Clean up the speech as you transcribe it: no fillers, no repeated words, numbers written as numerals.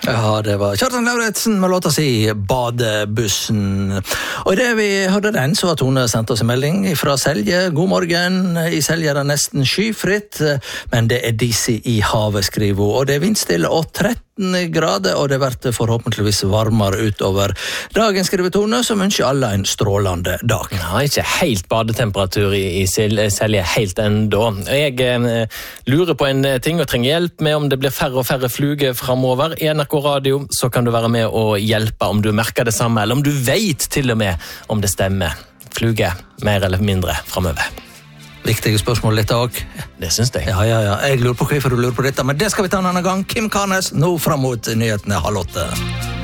Ja, det var Kjartan Lauritsen med låta si Badebussen. Og i det vi hørte den, så har Tone sendt oss en melding fra Selje. God morgen, i Selje er det nesten skyfritt, men det er disse i havet, skriver hun. Og det er vindstille og 13 grader, og det blir forhåpentligvis varmere utover dagen, skriver Tone, som ønsker alle en strålende dag. Ja, ikke helt badetemperatur i Selje helt enda. Jeg lurer på en ting og trenger hjelp med om det blir færre og færre fluger fremover. I NRK Radio så kan du være med og hjelpe om du merker det samme, eller om du vet til og med om det stemmer. Fluger mer eller mindre fremover. Viktige spørsmål litt òg. Det synes jeg. Ja. Jeg lurer på hvorfor du lurer på dette, men det skal vi ta en annen gang. Kim Karnes, nå frem mot nyhetene 7:30.